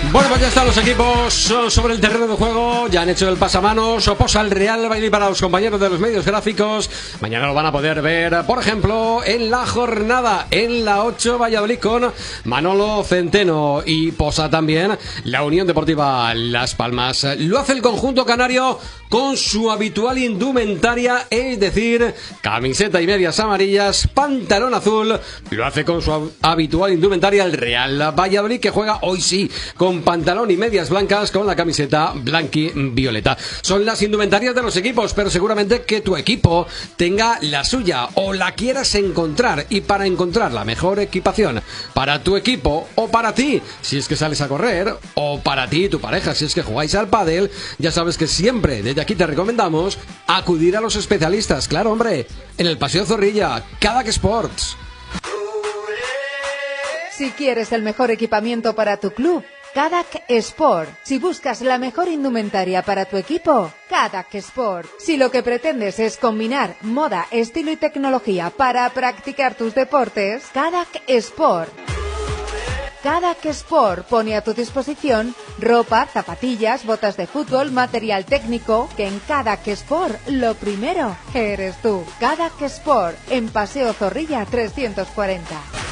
Bueno, pues ya están los equipos sobre el terreno de juego. Ya han hecho el pasamanos. Oposa el Real Valladolid para los compañeros de los medios gráficos. Mañana lo van a poder ver, por ejemplo, en la jornada, en la 8 Valladolid con Manolo Centeno. Y posa también la Unión Deportiva Las Palmas. Lo hace el conjunto canario con su habitual indumentaria, es decir, camiseta y medias amarillas, pantalón azul. Lo hace con su habitual indumentaria el Real Valladolid, que juega hoy sí con pantalón y medias blancas con la camiseta blanqui-violeta. Son las indumentarias de los equipos, pero seguramente que tu equipo tenga la suya o la quieras encontrar. Y para encontrar la mejor equipación para tu equipo o para ti, si es que sales a correr, o para ti y tu pareja, si es que jugáis al pádel, ya sabes que siempre desde aquí te recomendamos acudir a los especialistas. Claro, hombre, en el Paseo Zorrilla, Cadac Sports. Si quieres el mejor equipamiento para tu club, Cadac Sport. Si buscas la mejor indumentaria para tu equipo, Cadac Sport. Si lo que pretendes es combinar moda, estilo y tecnología para practicar tus deportes, Cadac Sport. Cadac Sport pone a tu disposición ropa, zapatillas, botas de fútbol, material técnico, que en Cadac Sport lo primero eres tú. Cadac Sport, en Paseo Zorrilla 340.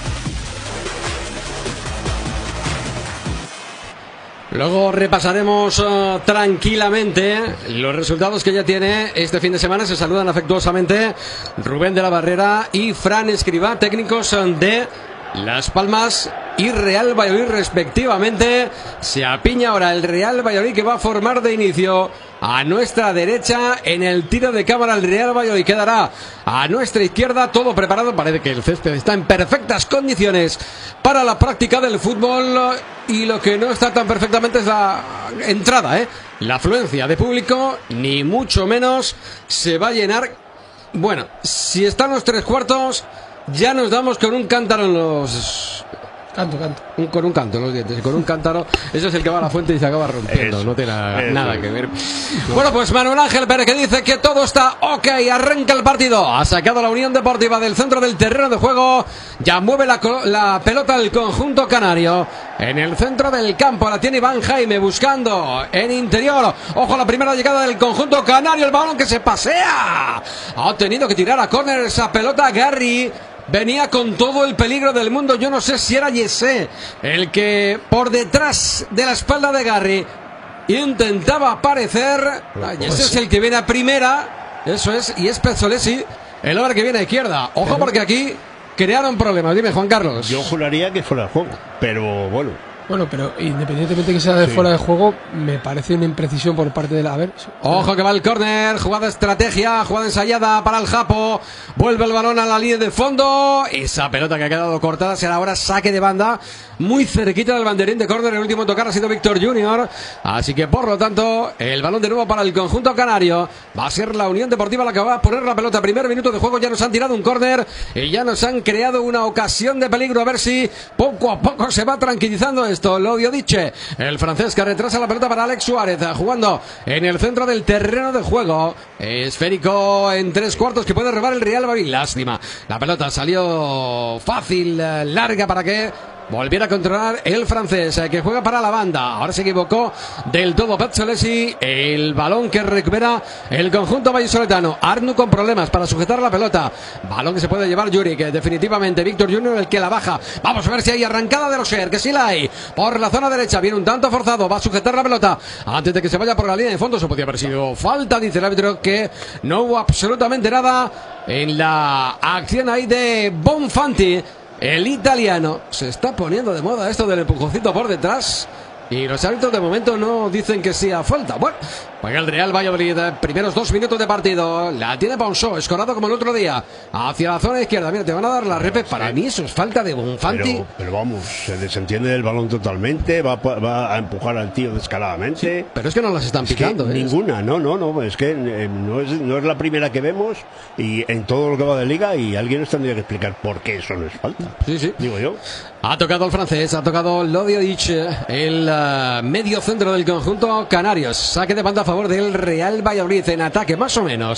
Luego repasaremos tranquilamente los resultados que ya tiene este fin de semana. Se saludan afectuosamente Rubén de la Barrera y Fran Escribá, técnicos de Las Palmas y Real Valladolid respectivamente. Se apiña ahora el Real Valladolid, que va a formar de inicio a nuestra derecha. En el tiro de cámara el Real Valladolid quedará a nuestra izquierda. Todo preparado, parece que el césped está en perfectas condiciones para la práctica del fútbol. Y lo que no está tan perfectamente es la entrada, la afluencia de público, ni mucho menos se va a llenar. Bueno, si están los tres cuartos, ya nos damos con un cántaro en los... Con un canto en los dientes, con un cántaro. Ese es el que va a la fuente y se acaba rompiendo. Eso, no tiene nada que ver. No. Bueno, pues Manuel Ángel Pérez, que dice que todo está ok. Arranca el partido. Ha sacado la Unión Deportiva del centro del terreno de juego. Ya mueve la pelota el conjunto canario. En el centro del campo la tiene Iván Jaime buscando en interior. Ojo, la primera llegada del conjunto canario. El balón que se pasea. Ha tenido que tirar a córner esa pelota Garry. Venía con todo el peligro del mundo. Yo no sé si era Yesé el que por detrás de la espalda de Garry intentaba aparecer. Yesé es el que viene a primera. Eso es. Y es Pezzolesi el hombre que viene a izquierda. Ojo, porque aquí crearon problemas. Dime, Juan Carlos. Yo juraría que fuera el juego, pero bueno. Bueno, pero independientemente que sea de fuera de juego, me parece una imprecisión por parte de la... A ver... Ojo que va el córner, jugada estrategia, jugada ensayada para el Japo. Vuelve el balón a la línea de fondo. Esa pelota que ha quedado cortada será ahora saque de banda. Muy cerquita del banderín de córner. El último tocar ha sido Víctor Junior. Así que por lo tanto, el balón de nuevo para el conjunto canario. Va a ser la Unión Deportiva la que va a poner la pelota. Primer minuto de juego, ya nos han tirado un córner y ya nos han creado una ocasión de peligro. A ver si poco a poco se va tranquilizando esto. Lodio Diche, el francés, que retrasa la pelota para Alex Suárez, jugando en el centro del terreno de juego. Esférico en tres cuartos que puede robar el Real Valladolid. Lástima, la pelota salió fácil, larga para que volviera a controlar el francés, que juega para la banda. Ahora se equivocó del todo Pezzolesi. El balón que recupera el conjunto vallisoletano. Arnu con problemas para sujetar la pelota. Balón que se puede llevar Yuri, que definitivamente Víctor Junior el que la baja. Vamos a ver si hay arrancada de Rocher, que sí la hay. Por la zona derecha viene un tanto forzado. Va a sujetar la pelota antes de que se vaya por la línea de fondo. Eso podría haber sido falta, dice el árbitro, que no hubo absolutamente nada en la acción ahí de Bonfanti. El italiano. Se está poniendo de moda esto del empujoncito por detrás. Y los árbitros de momento no dicen que sea falta. Bueno, juega el Real Valladolid. Primeros 2 minutos de partido. La tiene Ponsó, escorado como el otro día. Hacia la zona izquierda. Mira, te van a dar la repe. Para mí eso es falta de Bonfanti. Pero vamos, se desentiende del balón totalmente. Va a empujar al tío descaradamente. Sí, pero es que no las están picando. Ninguna, no. Es que no es la primera que vemos. Y en todo lo que va de liga. Y alguien nos tendría que explicar por qué eso no es falta. Sí. Digo yo. Ha tocado el francés, ha tocado Lodio Diche, el medio centro del conjunto canarios. Saque de banda a favor del Real Valladolid en ataque, más o menos.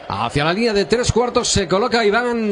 hacia la línea de 3/4 se coloca Iván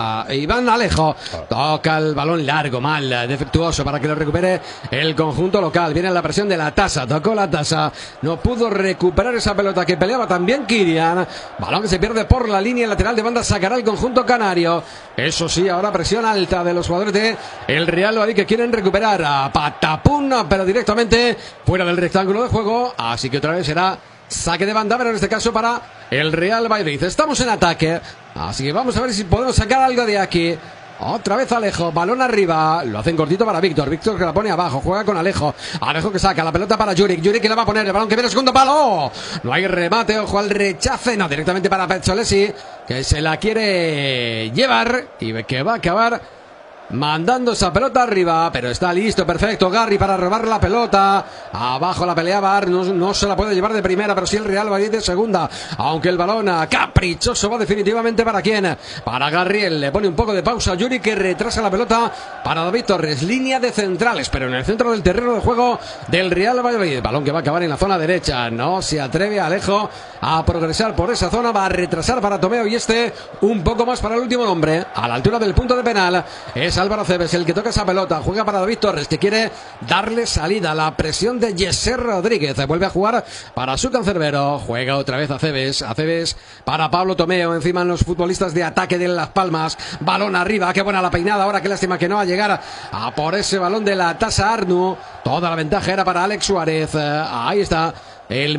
Alejo. Toca el balón largo, mal, defectuoso para que lo recupere el conjunto local. Viene la presión de la Tasa, tocó la Tasa, no pudo recuperar esa pelota que peleaba también Kirian. Balón que se pierde por la línea lateral de banda, sacará el conjunto canario. Eso sí, ahora presión alta de los jugadores de el Real Valladolid que quieren recuperar a patapún, pero directamente fuera del rectángulo de juego. Así que otra vez será saque de banda, pero en este caso para el Real Valladolid. Estamos en ataque, así que vamos a ver si podemos sacar algo de aquí. Otra vez Alejo, balón arriba, lo hacen cortito para Víctor que la pone abajo, juega con Alejo que saca la pelota para Juric que le va a poner el balón que viene el segundo palo, no hay remate, ojo al rechace, no, directamente para Pezzolesi, que se la quiere llevar y que va a acabar mandando esa pelota arriba, pero está listo, perfecto, Garri para robar la pelota, abajo la peleaba Arnus, no se la puede llevar de primera, pero sí el Real Valladolid de segunda, aunque el balón caprichoso va definitivamente para quién, para Garriel, le pone un poco de pausa a Yuri que retrasa la pelota para David Torres, línea de centrales, pero en el centro del terreno de juego del Real Valladolid, balón que va a acabar en la zona derecha, no se atreve Alejo a progresar por esa zona, va a retrasar para Tomeo y un poco más para el último hombre, a la altura del punto de penal, es Álvaro Cebes el que toca esa pelota, juega para David Torres que quiere darle salida, la presión de Yeser Rodríguez, vuelve a jugar para su cancerbero, juega otra vez a Cebes para Pablo Tomeo, encima en los futbolistas de ataque de Las Palmas, balón arriba, qué buena la peinada, ahora qué lástima que no va a llegar a por ese balón de la Tasa Arnu, toda la ventaja era para Alex Suárez, ahí está el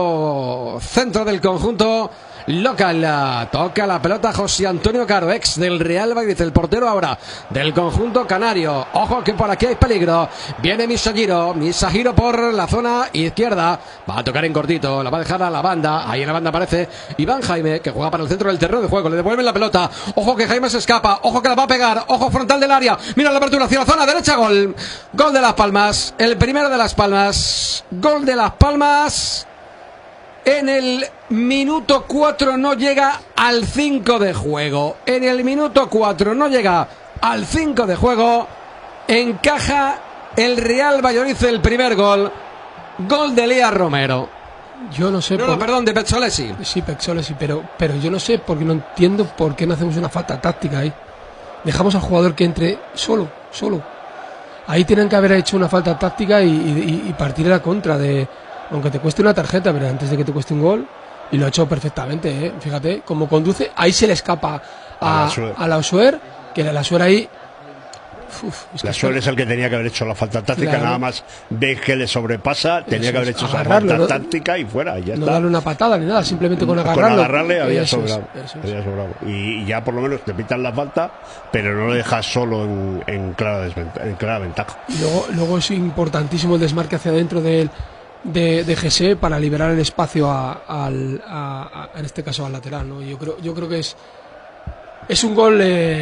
medio centro del conjunto local, toca la pelota José Antonio Caro, ex del Real Valladolid, el portero ahora del conjunto canario, ojo que por aquí hay peligro, viene Misahiro por la zona izquierda, va a tocar en cortito, la va a dejar a la banda, ahí en la banda aparece Iván Jaime, que juega para el centro del terreno de juego, le devuelven la pelota, ojo que Jaime se escapa, ojo que la va a pegar, ojo frontal del área, mira la apertura hacia la zona derecha, gol de Las Palmas, el primero de Las Palmas, gol de Las Palmas. En el minuto 4 no llega al 5 de juego. En el minuto 4 no llega al 5 de juego. Encaja el Real Valladolid el primer gol. Gol de Lea Romero. Yo no sé. Perdón, de Pezzolesi. Sí, Pezzolesi, pero yo no sé, porque no entiendo por qué no hacemos una falta táctica ahí. Dejamos al jugador que entre solo. Ahí tienen que haber hecho una falta táctica y partir a la contra de. Aunque te cueste una tarjeta, pero antes de que te cueste un gol, y lo ha hecho perfectamente, ¿eh? Fíjate cómo conduce, ahí se le escapa a Lausuer, que la Lausuer ahí. Lausuer es el que tenía que haber hecho la falta táctica, claro. Nada más ve que le sobrepasa, tenía que haber hecho esa falta táctica y fuera, ya no está. Darle una patada ni nada, simplemente con agarrarlo. Con agarrarle había sobrado. Y ya por lo menos te pitan la falta, pero no lo dejas solo en clara ventaja. Y luego es importantísimo el desmarque hacia adentro de GC para liberar el espacio en este caso al lateral, ¿no? Yo creo que es un gol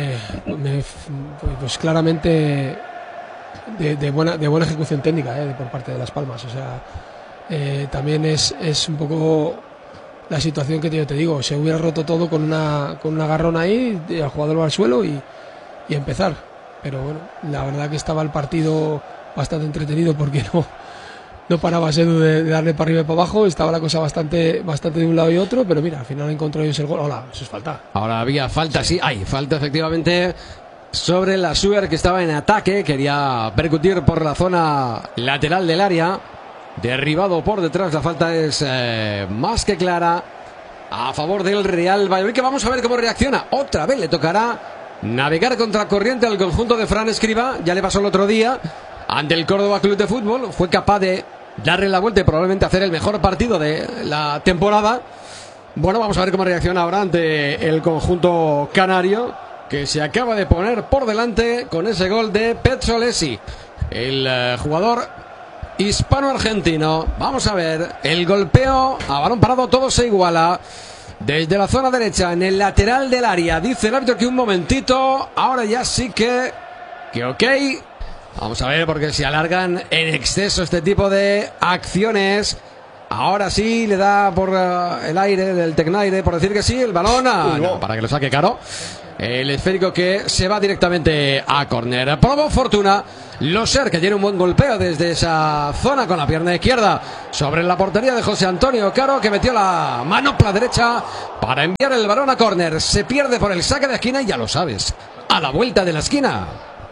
pues claramente de buena ejecución técnica por parte de Las Palmas, o sea, también es un poco la situación que yo te digo, se hubiera roto todo con un agarrón ahí, el jugador va al suelo y empezar, pero bueno, la verdad que estaba el partido bastante entretenido porque no paraba Sedu de darle para arriba y para abajo, estaba la cosa bastante de un lado y otro, pero mira, al final encontró ellos el gol. Hola, eso es falta. Ahora había falta, sí, hay falta efectivamente sobre la Suer que estaba en ataque, quería percutir por la zona lateral del área, derribado por detrás, la falta es más que clara a favor del Real Valladolid, que vamos a ver cómo reacciona. Otra vez le tocará navegar contra corriente al conjunto de Fran Escribá, ya le pasó el otro día ante el Córdoba Club de Fútbol, fue capaz de darle la vuelta y probablemente hacer el mejor partido de la temporada. Bueno, vamos a ver cómo reacciona ahora ante el conjunto canario, que se acaba de poner por delante con ese gol de Pezzolesi, el jugador hispano-argentino. Vamos a ver, el golpeo a balón parado, todo se iguala. Desde la zona derecha, en el lateral del área, dice el árbitro que un momentito, ahora ya sí que ok. Vamos a ver, porque se alargan en exceso este tipo de acciones. Ahora sí le da por el aire del Tecnaire, por decir que sí, el balón no, para que lo saque Caro. el esférico que se va directamente a córner. Probó fortuna Loser, que tiene un buen golpeo desde esa zona con la pierna izquierda sobre la portería de José Antonio Caro, que metió la manopla derecha para enviar el balón a córner. Se pierde por el saque de esquina y ya lo sabes, a la vuelta de la esquina.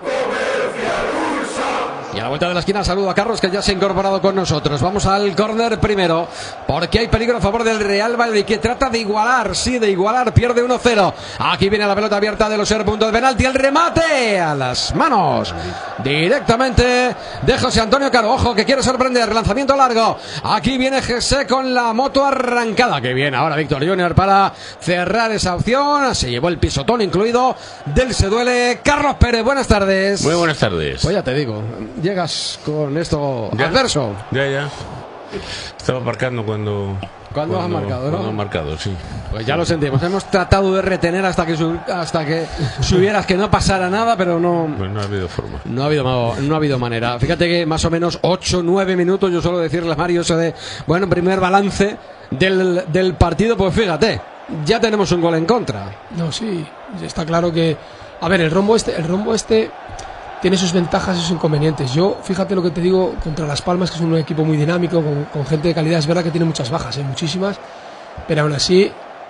Y a la vuelta de la esquina saludo a Carlos, que ya se ha incorporado con nosotros. Vamos al córner primero, porque hay peligro a favor del Real Valladolid, que trata de igualar, sí, de igualar, pierde 1-0. Aquí viene la pelota abierta de Loser, punto de penalti, el remate a las manos directamente de José Antonio Caro. Ojo, que quiere sorprender, lanzamiento largo. Aquí viene José con la moto arrancada. Que bien, ahora Víctor Junior para cerrar esa opción. Se llevó el pisotón incluido del Se Duele. Carlos Pérez, buenas tardes. Muy buenas tardes. Pues ya te digo, llegas con esto ¿Ya? adverso. Ya. Estaba marcando cuando has marcado, ¿no? Cuando has marcado, sí. Pues ya lo sentimos. Hemos tratado de retener hasta que subieras, que no pasara nada, pero no. Pues no ha habido forma. No ha habido manera. Fíjate que más o menos 8-9 minutos, yo suelo decirle a Mario eso de, bueno, primer balance del partido, pues fíjate, ya tenemos un gol en contra. No, sí, está claro que, a ver, el rombo este tiene sus ventajas y sus inconvenientes. Yo, fíjate lo que te digo, contra Las Palmas, que es un equipo muy dinámico, con gente de calidad. Es verdad que tiene muchas bajas, muchísimas, pero aún así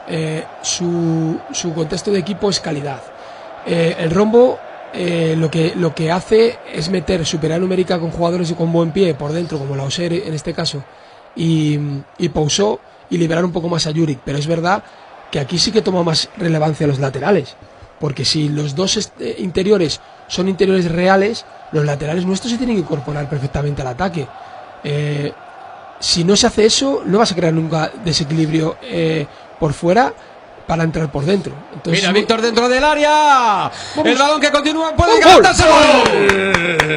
su contexto de equipo es calidad. El rombo lo que hace es meter superioridad numérica con jugadores con buen pie por dentro, como Lauser en este caso, y Pousó, y liberar un poco más a Juric. Pero es verdad que aquí sí que toma más relevancia los laterales, porque si los dos interiores son interiores reales, los laterales nuestros se tienen que incorporar perfectamente al ataque. Si no se hace eso, no vas a crear nunca desequilibrio por fuera para entrar por dentro. Entonces, mira, Víctor dentro del área. Vamos. El balón que continúa, puede encantarse. ¡Gol!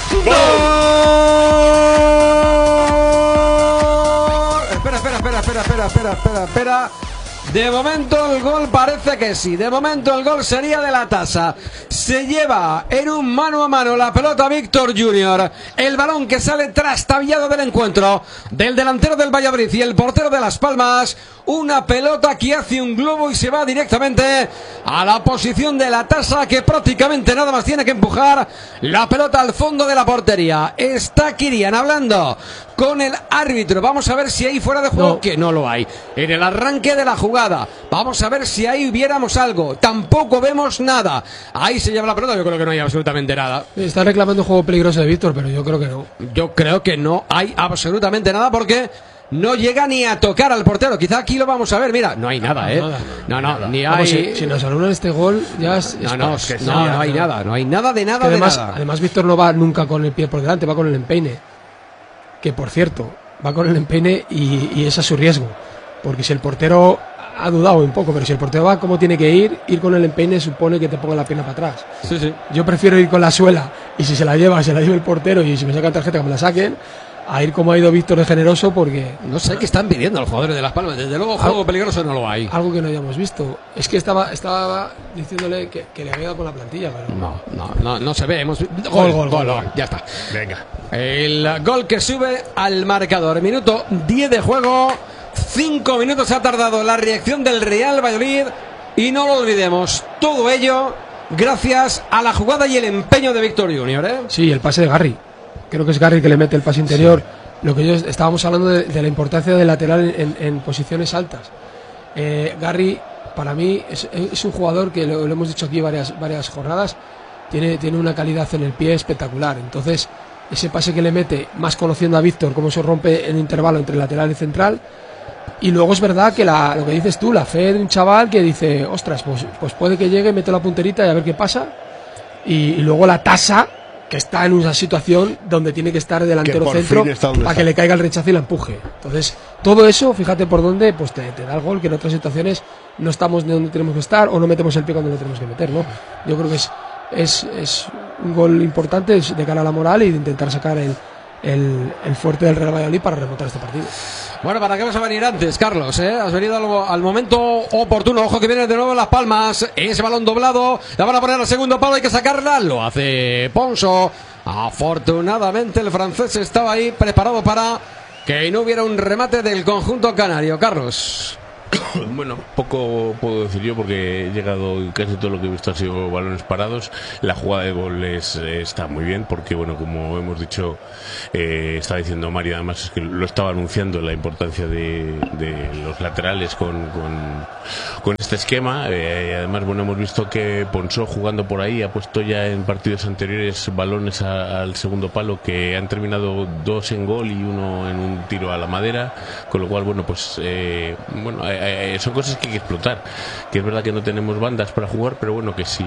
Espera. De momento el gol parece que sí. De momento el gol sería de la tasa. Se lleva en un mano a mano la pelota Víctor Junior. El balón que sale trastabillado del encuentro del delantero del Valladolid y el portero de Las Palmas. Una pelota que hace un globo y se va directamente a la posición de la tasa, que prácticamente nada más tiene que empujar la pelota al fondo de la portería. Está Kirian hablando con el árbitro. Vamos a ver si hay fuera de juego, no, que no lo hay. En el arranque de la jugada, vamos a ver si ahí viéramos algo. Tampoco vemos nada. Ahí se lleva la pelota, yo creo que no hay absolutamente nada. Está reclamando juego peligroso de Víctor, pero yo creo que no. Yo creo que no hay absolutamente nada, porque no llega ni a tocar al portero. Quizá aquí lo vamos a ver. Mira, no hay nada, nada. Ni vamos, hay. Si nos anulan este gol, ya es no hay nada. No hay nada de nada. Además, Víctor no va nunca con el pie por delante, va con el empeine. Que por cierto, va con el empeine y ese es su riesgo. Porque si el portero ha dudado un poco, pero si el portero va como tiene que ir con el empeine supone que te ponga la pierna para atrás. Sí. Yo prefiero ir con la suela, y si se la lleva el portero, y si me sacan tarjeta que me la saquen, a ir como ha ido Víctor de generoso, porque no sé qué están pidiendo los jugadores de Las Palmas. Desde luego juego peligroso no lo hay. Algo que no hayamos visto. Es que estaba diciéndole que le había dado con la plantilla, pero no se ve. Gol, ya está. Venga. El gol que sube al marcador. Minuto 10 de juego. 5 minutos ha tardado la reacción del Real Valladolid, y no lo olvidemos, todo ello gracias a la jugada y el empeño de Víctor Junior, ¿eh? Sí, el pase de Garry. Creo que es Garry que le mete el pase interior. Sí. Lo que estábamos hablando de la importancia del lateral en posiciones altas. Garry, para mí, es un jugador que lo hemos dicho aquí varias jornadas. Tiene una calidad en el pie espectacular. Entonces, ese pase que le mete, más conociendo a Víctor, cómo se rompe el intervalo entre lateral y central. Y luego es verdad que lo que dices tú, la fe de un chaval que dice, ostras, pues puede que llegue, meto la punterita y a ver qué pasa. Y luego la tasa, que está en una situación donde tiene que estar delantero centro para que le caiga el rechazo y la empuje. Entonces, todo eso, fíjate por dónde, pues te da el gol, que en otras situaciones no estamos de donde tenemos que estar o no metemos el pie cuando lo tenemos que meter, ¿no? Yo creo que es un gol importante de cara a la moral y de intentar sacar el fuerte del Real Valladolid para remontar este partido. Bueno, ¿para qué vas a venir antes, Carlos? Has venido al momento oportuno. Ojo que viene de nuevo Las Palmas. Ese balón doblado, la van a poner al segundo palo, hay que sacarla. Lo hace Ponso. Afortunadamente el francés estaba ahí preparado para que no hubiera un remate del conjunto canario. Carlos. Bueno, poco puedo decir yo porque he llegado y casi todo lo que he visto ha sido balones parados. La jugada de gol está muy bien porque, bueno, como hemos dicho, estaba diciendo Mario, además es que lo estaba anunciando la importancia de los laterales con este esquema. Además, bueno, hemos visto que Ponsó jugando por ahí ha puesto ya en partidos anteriores balones al segundo palo que han terminado 2 en gol y 1 en un tiro a la madera, con lo cual, bueno, pues son cosas que hay que explotar, que es verdad que no tenemos bandas para jugar, pero bueno, que si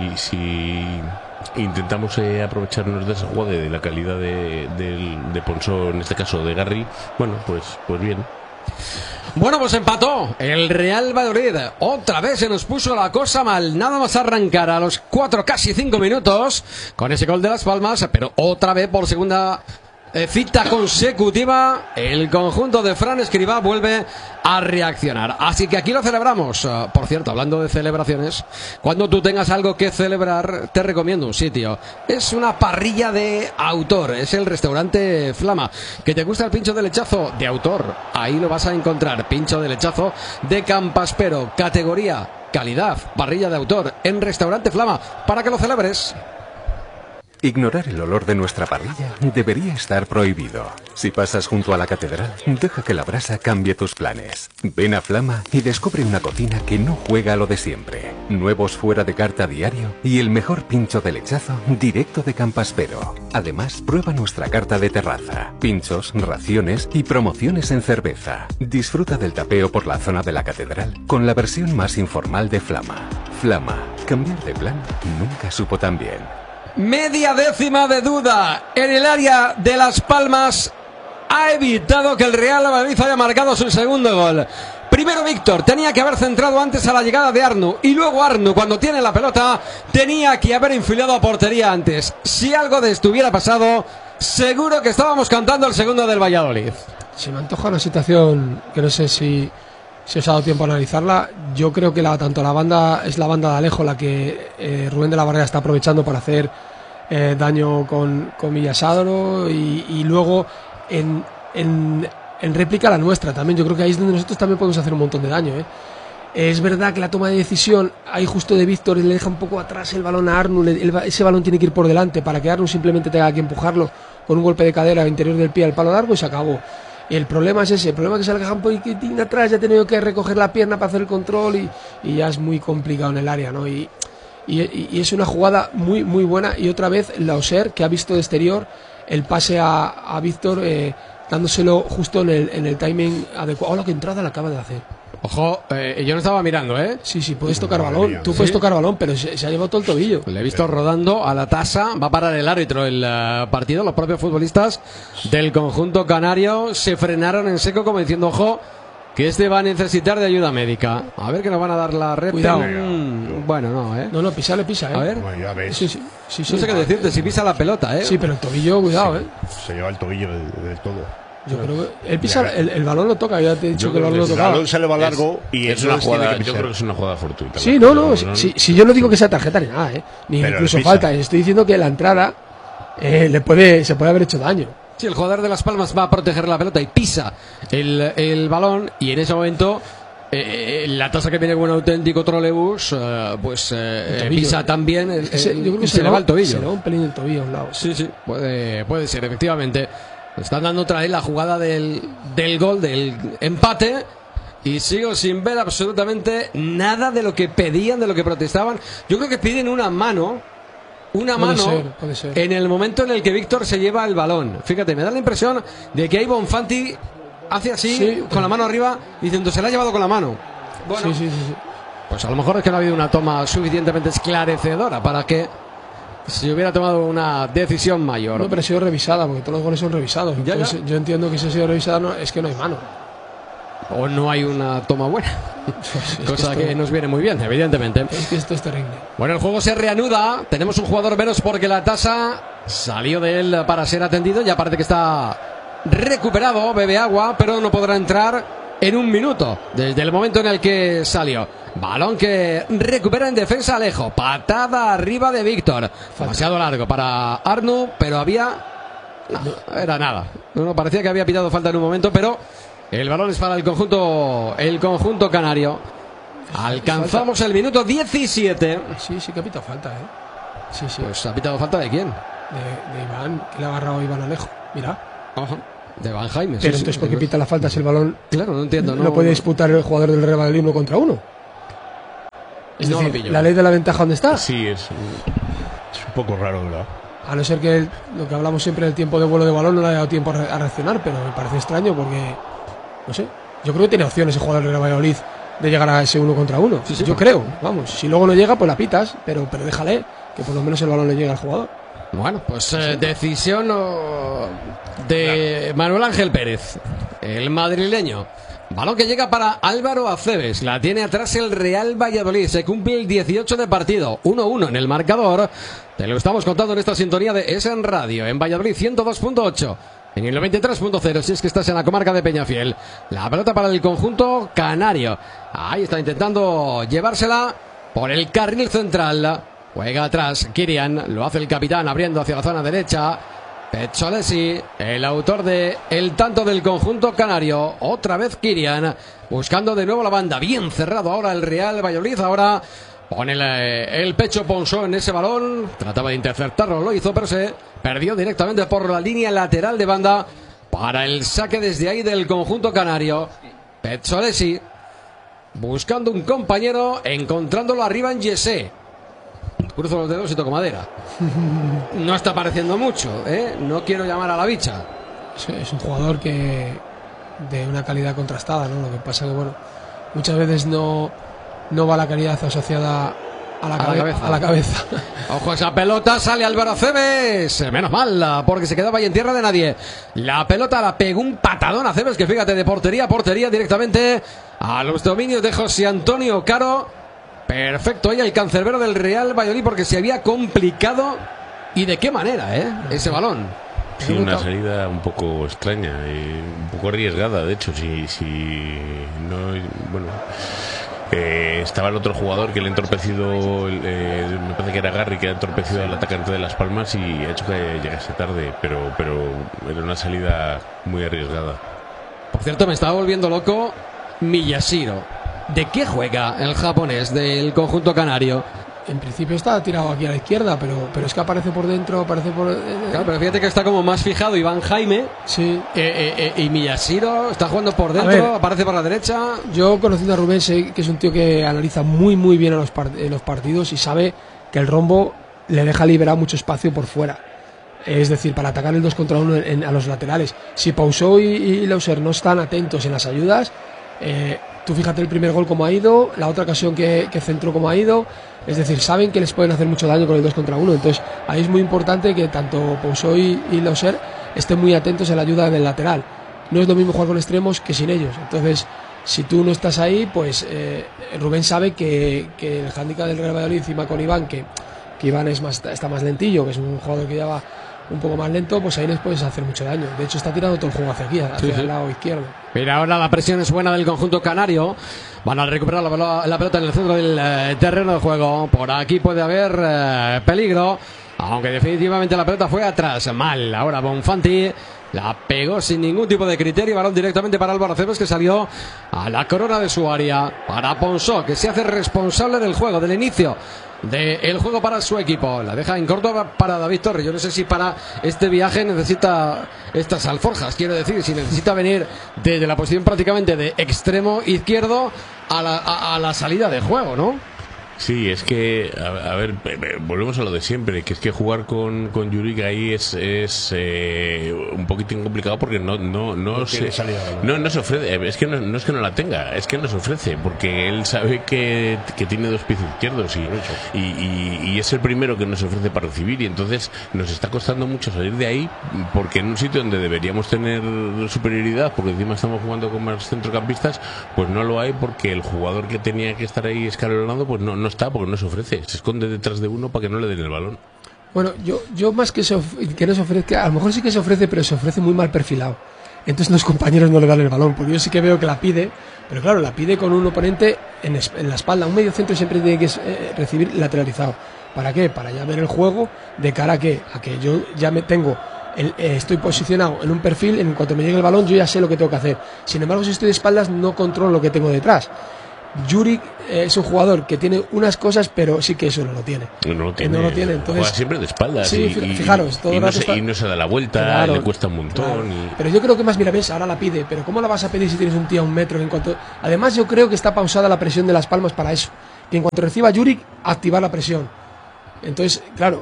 intentamos aprovecharnos de esa jugada, de la calidad de Ponsó, en este caso de Garri, bueno, pues bien. Bueno, pues empató el Real Valladolid. Otra vez se nos puso la cosa mal. Nada más arrancar a los 4, casi 5 minutos con ese gol de Las Palmas, pero otra vez por segunda cita consecutiva el conjunto de Fran Escribá vuelve a reaccionar, así que aquí lo celebramos. Por cierto, hablando de celebraciones, cuando tú tengas algo que celebrar, te recomiendo un sitio. Es una parrilla de autor, es el restaurante Flama. ¿Que te gusta el pincho de lechazo? De autor, ahí lo vas a encontrar. Pincho de lechazo de Campaspero, categoría, calidad, parrilla de autor en restaurante Flama, para que lo celebres. Ignorar el olor de nuestra parrilla debería estar prohibido. Si pasas junto a la catedral, deja que la brasa cambie tus planes. Ven a Flama y descubre una cocina que no juega a lo de siempre. Nuevos fuera de carta diario y el mejor pincho de lechazo directo de Campaspero. Además, prueba nuestra carta de terraza, pinchos, raciones y promociones en cerveza. Disfruta del tapeo por la zona de la catedral con la versión más informal de Flama. Flama, cambiar de plan nunca supo tan bien. Media décima de duda en el área de Las Palmas ha evitado que el Real Valladolid haya marcado su segundo gol. Primero Víctor tenía que haber centrado antes a la llegada de Arnu, y luego Arnu, cuando tiene la pelota, tenía que haber infilado a portería antes. Si algo de esto hubiera pasado, seguro que estábamos cantando el segundo del Valladolid. Se me antoja una situación que no sé si os ha dado tiempo a analizarla. Yo creo que tanto la banda es la banda de Alejo la que Rubén de la Barrera está aprovechando para hacer daño con Villasadro, y luego en réplica la nuestra también. Yo creo que ahí es donde nosotros también podemos hacer un montón de daño. Es verdad que la toma de decisión ahí justo de Víctor le deja un poco atrás el balón a Arnu. Ese balón tiene que ir por delante para que Arnu simplemente tenga que empujarlo con un golpe de cadera interior del pie al palo largo y se acabó. El problema es ese, el problema es que se aleja un poquitín atrás, ya ha tenido que recoger la pierna para hacer el control y ya es muy complicado en el área, ¿no? Y es una jugada muy muy buena, y otra vez Lauser, que ha visto de exterior el pase a Víctor, dándoselo justo en el timing adecuado. ¡Hola, qué entrada la acaba de hacer! Ojo, yo no estaba mirando, Sí, puedes tocar balón, tú puedes tocar balón, pero se ha llevado todo el tobillo. Le he visto rodando a la tasa, va a parar el árbitro el partido. Los propios futbolistas del conjunto canario se frenaron en seco como diciendo, ojo, que este va a necesitar de ayuda médica. A ver que nos van a dar la red. Cuidado. Bueno, no, No, pisa. A ver. Bueno, ya ves. Sí. No sé qué decirte, si pisa la pelota, Sí, pero el tobillo, cuidado, Se lleva el tobillo del todo. Yo creo que él pisa, el balón lo toca, ya te he dicho Yo que el balón lo El tocaba. balón se le va largo y es eso una les tiene jugada, que yo pisar. creo que es una jugada fortuita. Sí, si yo no digo que sea tarjeta ni nada, ni Pero incluso le pisa. falta, estoy diciendo que la entrada se puede haber hecho daño. Sí, el jugador de Las Palmas va a proteger la pelota y pisa el balón, y en ese momento la tasa que viene con un auténtico trolebús, pisa también yo creo que se le va el tobillo. Se le va un pelín el tobillo a un lado. Sí, puede ser, efectivamente. Están dando otra vez la jugada del gol, del empate, y sigo sin ver absolutamente nada de lo que pedían, de lo que protestaban. Yo creo que piden una mano Puede ser. en el momento en el que Víctor se lleva el balón. Fíjate, me da la impresión de que ahí Bonfanti hace así, con la mano arriba, diciendo, se la ha llevado con la mano. Bueno, Sí. pues a lo mejor es que no ha habido una toma suficientemente esclarecedora para que se hubiera tomado una decisión mayor. No, pero ha sido revisada, porque todos los goles son revisados. Ya. Entonces, yo entiendo que si ha sido revisada es que no hay mano. O no hay una toma buena. Cosa que nos viene muy bien, evidentemente. Es que esto es terrible. Bueno, el juego se reanuda. Tenemos un jugador menos porque la tasa salió de él para ser atendido. Ya parece que está recuperado, bebe agua, pero no podrá entrar en un minuto desde el momento en el que salió. Balón que recupera en defensa Alejo. Patada arriba de Víctor. Demasiado largo para Arnu, pero había... No, era nada. No, parecía que había pitado falta en un momento, pero El balón es para el conjunto canario. Alcanzamos el minuto 17. Sí que ha pitado falta, Sí. Pues ha pitado falta ¿de quién? De Iván, que le ha agarrado Iván Alejo. Mira. Ajá. De Van Jaime. Pero entonces, ¿por qué pita la falta si el balón? Claro, no entiendo. No puede disputar el jugador del Real Valladolid 1 contra 1. Es decir, ¿la ley de la ventaja dónde está? Sí, es un poco raro, ¿verdad? A no ser que lo que hablamos siempre del tiempo de vuelo de balón no le haya dado tiempo a reaccionar, pero me parece extraño porque, no sé, yo creo que tiene opciones el jugador del Real Valladolid de llegar a ese 1 contra 1. Sí, yo creo, vamos, si luego no llega, pues la pitas, pero déjale que por lo menos el balón le llegue al jugador. Bueno, pues decisión de Manuel Ángel Pérez, el madrileño. Balón que llega para Álvaro Aceves. La tiene atrás el Real Valladolid. Se cumple el 18 de partido. 1-1 en el marcador. Te lo estamos contando en esta sintonía de Es en Radio. En Valladolid 102.8. En el 93.0 si es que estás en la comarca de Peñafiel. La pelota para el conjunto canario. Ahí está intentando llevársela por el carril central. Juega atrás Kirian. Lo hace el capitán abriendo hacia la zona derecha. Pezzolesi, el autor de el tanto del conjunto canario. Otra vez Kirian, buscando de nuevo la banda. Bien cerrado ahora el Real Valladolid. Ahora pone el pecho Ponsó en ese balón. Trataba de interceptarlo, lo hizo, pero se perdió directamente por la línea lateral de banda para el saque desde ahí del conjunto canario. Pezzolesi, buscando un compañero, encontrándolo arriba en Yesé. Cruzo los dedos y toco madera. No está apareciendo mucho, No quiero llamar a la bicha. Es un jugador que de una calidad contrastada, ¿no? Lo que pasa que, bueno, muchas veces no va la calidad asociada a la cabeza. Ojo, esa pelota, sale Álvaro Aceves. Menos mal, porque se quedaba ahí en tierra de nadie. La pelota la pegó un patadón a Aceves, que fíjate, de portería a portería directamente a los dominios de José Antonio Caro. Perfecto, ahí el cancerbero del Real Valladolid, porque se había complicado. ¿Y de qué manera, ese balón? Sí, una salida un poco extraña y un poco arriesgada, de hecho. Si no, bueno, estaba el otro jugador que le ha entorpecido, me parece que era Garry, que ha entorpecido al atacante de Las Palmas y ha hecho que llegase tarde, pero era una salida muy arriesgada. Por cierto, me estaba volviendo loco Miyashiro. ¿De qué juega el japonés del conjunto canario? En principio está tirado aquí a la izquierda, pero es que aparece por dentro, aparece por... Claro, pero fíjate que está como más fijado Iván Jaime. Sí. Y Miyashiro está jugando por dentro, aparece por la derecha. Yo, conociendo a Rubén, sé que es un tío que analiza muy muy bien los partidos y sabe que el rombo le deja liberar mucho espacio por fuera. Es decir, para atacar el 2 contra 1 a los laterales. Si Pausó y Lauser no están atentos en las ayudas... tú fíjate el primer gol como ha ido, la otra ocasión que centró como ha ido, es decir, saben que les pueden hacer mucho daño con el 2 contra 1, entonces ahí es muy importante que tanto Pousó y Lauser estén muy atentos a la ayuda del lateral. No es lo mismo jugar con extremos que sin ellos, entonces si tú no estás ahí, pues Rubén sabe que el hándicap del Real Valladolid encima con Iván, que Iván está más lentillo, que es un jugador que ya va un poco más lento, pues ahí les puedes hacer mucho daño. De hecho está tirando todo el juego hacia aquí, hacia el lado izquierdo. Mira, ahora la presión es buena del conjunto canario. Van a recuperar la pelota en el centro del terreno de juego. Por aquí puede haber peligro, aunque definitivamente la pelota fue atrás. Mal, ahora Bonfanti la pegó sin ningún tipo de criterio. Balón directamente para Álvaro Aceves, que salió a la corona de su área. Para Ponsó, que se hace responsable del juego, del inicio del juego para su equipo. La deja en corto para David Torres. Yo no sé si para este viaje necesita estas alforjas, quiero decir, si necesita venir desde la posición prácticamente de extremo izquierdo a la salida de juego, ¿no? Sí, es que, a ver, volvemos a lo de siempre, que es que jugar con Juric ahí es un poquitín complicado porque no se ofrece, es que no es que no la tenga, es que no se ofrece, porque él sabe que tiene dos pies izquierdos y es el primero que nos ofrece para recibir, y entonces nos está costando mucho salir de ahí, porque en un sitio donde deberíamos tener superioridad, porque encima estamos jugando con más centrocampistas, pues no lo hay, porque el jugador que tenía que estar ahí escalonando, pues no está, porque no se ofrece, se esconde detrás de uno para que no le den el balón. Bueno, yo más que no se ofrece, a lo mejor sí que se ofrece, pero se ofrece muy mal perfilado, entonces los compañeros no le dan el balón, porque yo sí que veo que la pide, pero claro, la pide con un oponente en la espalda. Un medio centro siempre tiene que recibir lateralizado. ¿Para qué? Para ya ver el juego de cara a que yo ya me tengo estoy posicionado en un perfil, en cuanto me llegue el balón yo ya sé lo que tengo que hacer. Sin embargo, si estoy de espaldas no controlo lo que tengo detrás. Juric es un jugador que tiene unas cosas, pero sí que eso no lo tiene. No lo tiene. Entonces, juega siempre de espaldas. Sí, fijaros, todo el rato y no se da la vuelta, claro, le cuesta un montón. Claro. Pero yo creo que más, mira, ves, ahora la pide, pero ¿cómo la vas a pedir si tienes un tío a 1 metro? Además, yo creo que está pausada la presión de Las Palmas para eso. Que en cuanto reciba Juric, activar la presión. Entonces, claro,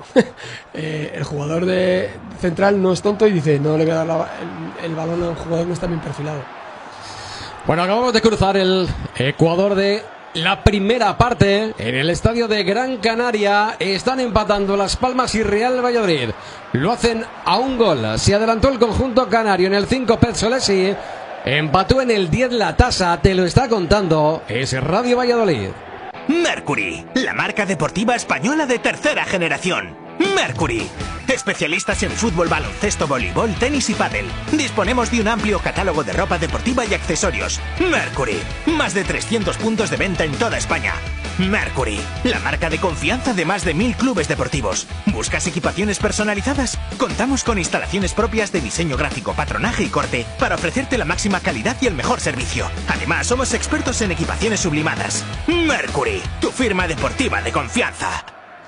el jugador de central no es tonto y dice, no le voy a dar el balón a un jugador que no está bien perfilado. Bueno, acabamos de cruzar el Ecuador de la primera parte en el estadio de Gran Canaria. Están empatando Las Palmas y Real Valladolid. Lo hacen a 1 gol. Se adelantó el conjunto canario en el 5 Petzolesi. Empató en el 10 la tasa. Te lo está contando. Es Radio Valladolid. Mercury, la marca deportiva española de tercera generación. Mercury, especialistas en fútbol, baloncesto, voleibol, tenis y pádel. Disponemos de un amplio catálogo de ropa deportiva y accesorios. Mercury, más de 300 puntos de venta en toda España. Mercury, la marca de confianza de más de 1000 clubes deportivos. ¿Buscas equipaciones personalizadas? Contamos con instalaciones propias de diseño gráfico, patronaje y corte para ofrecerte la máxima calidad y el mejor servicio. Además, somos expertos en equipaciones sublimadas. Mercury, tu firma deportiva de confianza.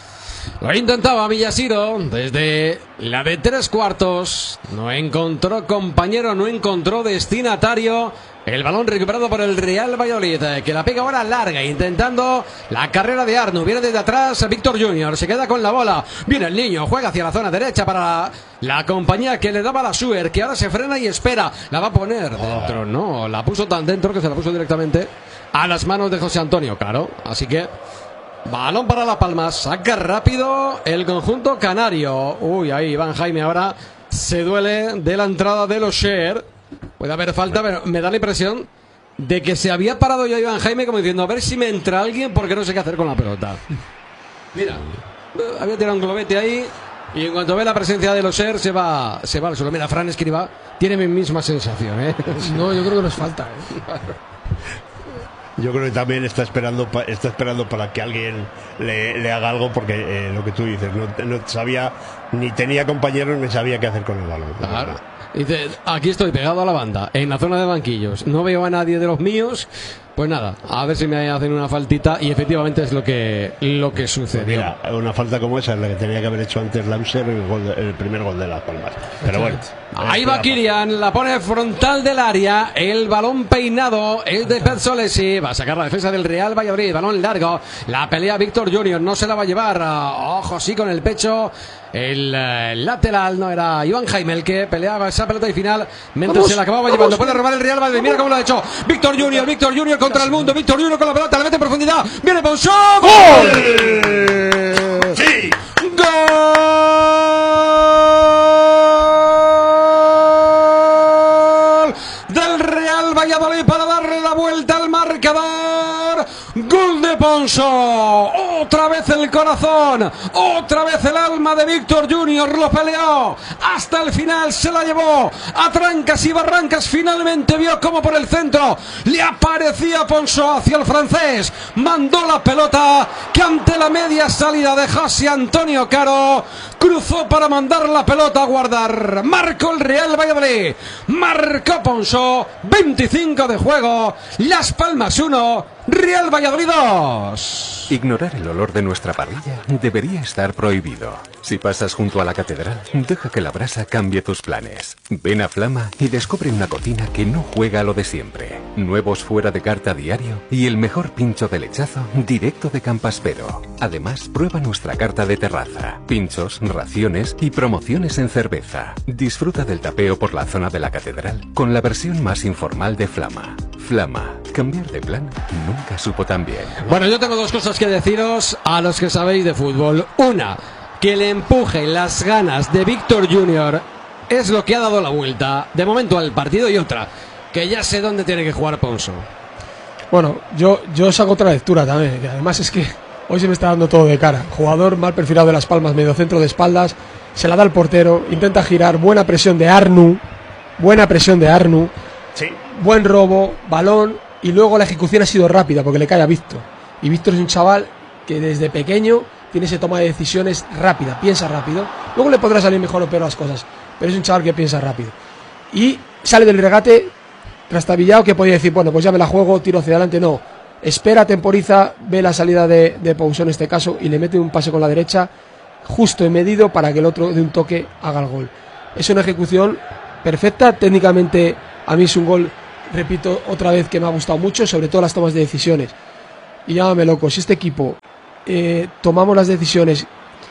Lo intentaba Villasiro desde la de 3/4. No encontró compañero, no encontró destinatario. El balón recuperado por el Real Valladolid, que la pega ahora larga, intentando la carrera de Arnu. Viene desde atrás Víctor Junior, se queda con la bola. Viene el niño, juega hacia la zona derecha para la compañía que le daba la Suer, que ahora se frena y espera. La va a poner dentro, no, la puso tan dentro que se la puso directamente a las manos de José Antonio Caro. Así que balón para Las Palmas, saca rápido el conjunto canario. Uy, ahí Iván Jaime ahora se duele de la entrada de los Sher. Puede haber falta, pero me da la impresión de que se había parado ya Iván Jaime como diciendo, a ver si me entra alguien porque no sé qué hacer con la pelota. Mira, había tirado un globete ahí y en cuanto ve la presencia de los Sher se va al suelo. Mira, Fran Escribá tiene mi misma sensación, ¿eh? No, yo creo que nos falta, Yo creo que también está esperando para que alguien le haga algo, porque lo que tú dices, no sabía, ni tenía compañeros, ni sabía qué hacer con el balón. Claro. Dice, aquí estoy pegado a la banda, en la zona de banquillos, no veo a nadie de los míos. Pues nada, a ver si me hacen una faltita. Y efectivamente es lo que sucedió. Mira, una falta como esa es la que tenía que haber hecho antes Lamser, el primer gol de Las Palmas. Pero bueno, ahí va Kilian, la pone frontal del área. El balón peinado es de Petzolesi. Va a sacar la defensa del Real Valladolid. Balón largo. La pelea Víctor Junior. No se la va a llevar. Ojo, sí, con el pecho. El lateral no era Iván Jaime el que peleaba esa pelota y final mientras se la acababa llevando. Puede robar el Real Valladolid. Mira cómo lo ha hecho Víctor Junior contra el mundo. Víctor Junior con la pelota, la mete en profundidad. Viene Poncho. ¡Gol! ¡Sí! ¡Gol! Del Real Valladolid para darle la vuelta al marcador. Gol de Poncho. Otra vez el corazón, otra vez el alma de Víctor Junior. Lo peleó hasta el final, se la llevó a trancas y barrancas. Finalmente vio como por el centro le aparecía Poncho hacia el francés. Mandó la pelota que ante la media salida de José Antonio Caro cruzó para mandar la pelota a guardar. Marcó el Real Valladolid, marcó Poncho. 25 de juego, Las Palmas 1, Real Valladolid 2. Ignorar el olor de nuestra parrilla debería estar prohibido. Si pasas junto a la catedral, deja que la brasa cambie tus planes. Ven a Flama y descubre una cocina que no juega a lo de siempre. Nuevos fuera de carta diario y el mejor pincho de lechazo directo de Campaspero. Además, prueba nuestra carta de terraza, pinchos, raciones y promociones en cerveza. Disfruta del tapeo por la zona de la catedral con la versión más informal de Flama. Flama, cambiar de plan nunca supo tan bien. Bueno, yo tengo dos cosas que deciros a los que sabéis de fútbol. Una, que le empuje las ganas de Víctor Junior es lo que ha dado la vuelta de momento al partido, y otra, que ya sé dónde tiene que jugar Poncho. Bueno, yo saco otra lectura también, que además es que hoy se me está dando todo de cara. Jugador mal perfilado de Las Palmas, medio centro de espaldas, se la da al portero, intenta girar, buena presión de Arnu, Sí. Buen robo, balón, y luego la ejecución ha sido rápida porque le cae a Víctor. Y Víctor es un chaval que desde pequeño tiene esa toma de decisiones rápida, piensa rápido. Luego le podrá salir mejor o peor las cosas, pero es un chaval que piensa rápido. Y sale del regate trastabillado, que podía decir, bueno, pues ya me la juego, tiro hacia adelante. No, espera, temporiza, ve la salida de Pousson en este caso y le mete un pase con la derecha justo y medido para que el otro de un toque haga el gol. Es una ejecución perfecta, técnicamente a mí es un gol, repito otra vez, que me ha gustado mucho, sobre todo las tomas de decisiones. Y llámame loco, si este equipo tomamos las decisiones,